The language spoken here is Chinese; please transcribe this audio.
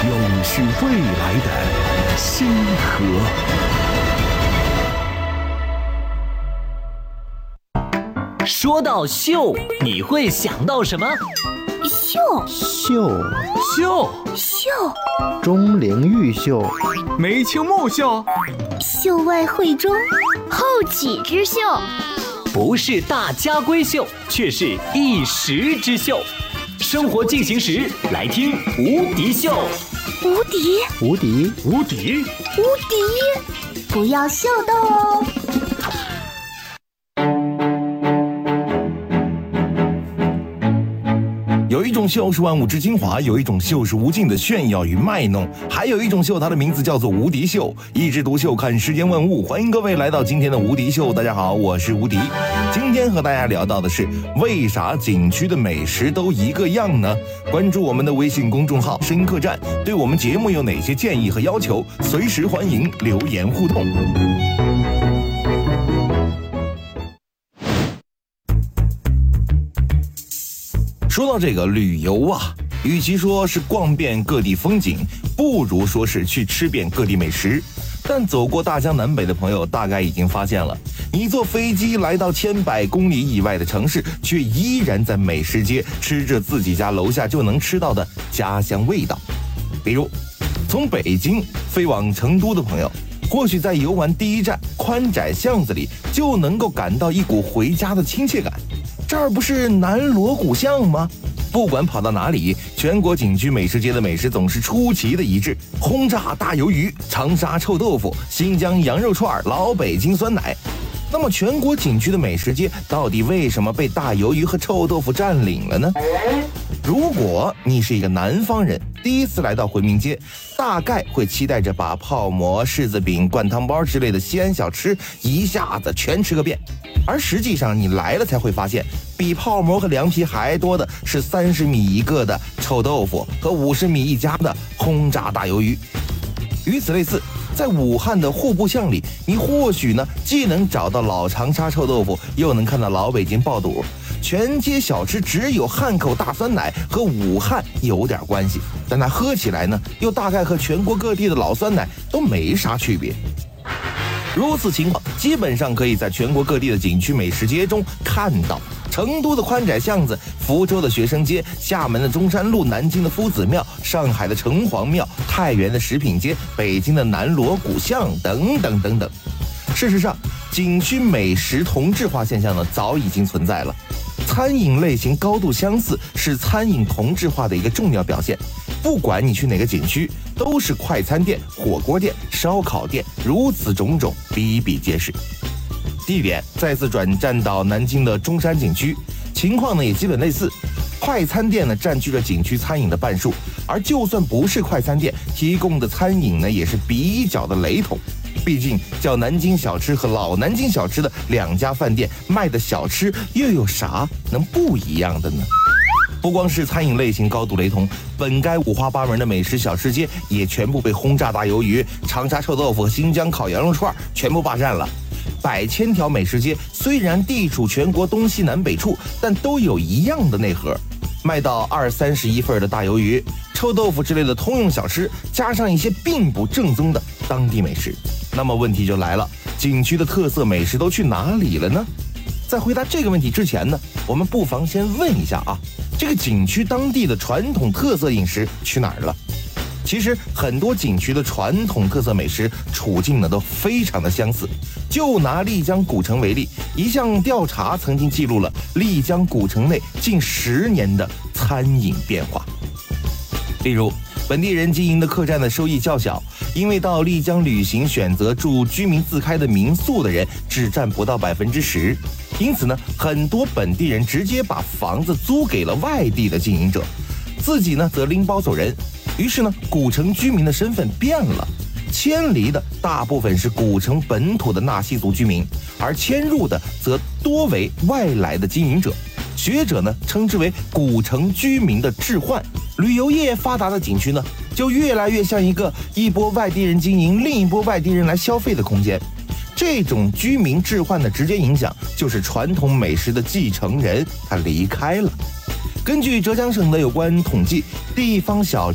永续未来的星河。 说到秀，你会想到什么？ 秀， 钟灵毓秀， 梅清木秀， 秀外慧中，后起之秀。 不是大家闺秀，却是一时之秀。生活进行时，来听无敌秀。 无敌， 无敌， 无敌， 无敌，不要秀逗哦。 有一种秀是万物之精华，有一种秀是无尽的炫耀与卖弄，还有一种秀，它的名字叫做无敌秀。一枝独秀，看世间万物。欢迎各位来到今天的无敌秀。大家好，我是无敌。今天和大家聊到的是，为啥景区的美食都一个样呢？关注我们的微信公众号“声音客栈”，对我们节目有哪些建议和要求，随时欢迎留言互动。说到这个旅游啊，与其说是逛遍各地风景，不如说是去吃遍各地美食。但走过大江南北的朋友大概已经发现了，你坐飞机来到千百公里以外的城市，却依然在美食街吃着自己家楼下就能吃到的家乡味道。比如从北京飞往成都的朋友，或许在游玩第一站宽窄巷子里就能够感到一股回家的亲切感。这儿不是南锣鼓巷吗？不管跑到哪里，全国景区美食街的美食总是出奇的一致：轰炸大鱿鱼、长沙臭豆腐、新疆羊肉串、老北京酸奶。那么全国景区的美食街到底为什么被大鱿鱼和臭豆腐占领了呢？如果你是一个南方人，第一次来到回民街，大概会期待着把泡馍、柿子饼、灌汤包之类的西安小吃一下子全吃个遍。而实际上你来了才会发现，比泡馍和凉皮还多的是30米一个的臭豆腐和50米一家的轰炸大鱿鱼。与此类似，在武汉的户部巷里，你或许呢既能找到老长沙臭豆腐，又能看到老北京爆肚。全街小吃只有汉口大酸奶和武汉有点关系，但它喝起来呢，又大概和全国各地的老酸奶都没啥区别。如此情况，基本上可以在全国各地的景区美食街中看到。成都的宽窄巷子，福州的学生街，厦门的中山路，南京的夫子庙，上海的城隍庙，太原的食品街，北京的南锣鼓巷等等等等。事实上，景区美食同质化现象呢，早已经存在了。餐饮类型高度相似是餐饮同质化的一个重要表现。不管你去哪个景区，都是快餐店、火锅店、烧烤店，如此种种，比比皆是。地点再次转战到南京的中山景区，情况呢也基本类似。快餐店呢占据了景区餐饮的半数，而就算不是快餐店，提供的餐饮呢也是比较的雷同。毕竟叫南京小吃和老南京小吃的两家饭店卖的小吃又有啥能不一样的呢？不光是餐饮类型高度雷同，本该五花八门的美食小吃街也全部被轰炸大鱿鱼、长沙臭豆腐和新疆烤羊肉串全部霸占了。100千条美食街虽然地处全国东西南北处，但都有一样的内核，卖到20-30一份的大鱿鱼、臭豆腐之类的通用小吃，加上一些并不正宗的当地美食。那么问题就来了，景区的特色美食都去哪里了呢？在回答这个问题之前呢，我们不妨先问一下啊，这个景区当地的传统特色饮食去哪儿了？其实很多景区的传统特色美食处境呢都非常的相似。就拿丽江古城为例，一项调查曾经记录了丽江古城内近10年的餐饮变化。例如，本地人经营的客栈的收益较小，因为到丽江旅行选择住居民自开的民宿的人只占不到10%，因此呢，很多本地人直接把房子租给了外地的经营者，自己呢则拎包走人。于是呢，古城居民的身份变了，迁离的大部分是古城本土的纳西族居民，而迁入的则多为外来的经营者。学者呢称之为古城居民的置换。旅游业发达的景区呢，就越来越像一波外地人经营，另一波外地人来消费的空间。这种居民置换的直接影响就是传统美食的继承人他离开了。根据浙江省的有关统计，地方小